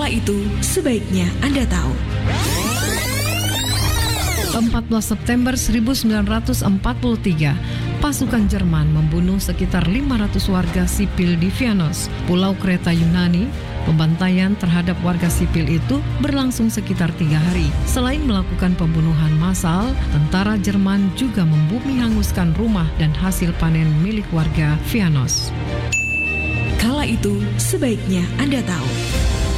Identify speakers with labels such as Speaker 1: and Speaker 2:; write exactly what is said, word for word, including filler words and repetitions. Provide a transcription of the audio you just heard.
Speaker 1: Kala itu, sebaiknya Anda tahu.
Speaker 2: empat belas September seribu sembilan ratus empat puluh tiga, pasukan Jerman membunuh sekitar lima ratus warga sipil di Vianos, pulau Kreta Yunani. Pembantaian terhadap warga sipil itu berlangsung sekitar tiga hari. Selain melakukan pembunuhan massal, tentara Jerman juga membumi hanguskan rumah dan hasil panen milik warga Vianos.
Speaker 1: Kala itu, sebaiknya Anda tahu.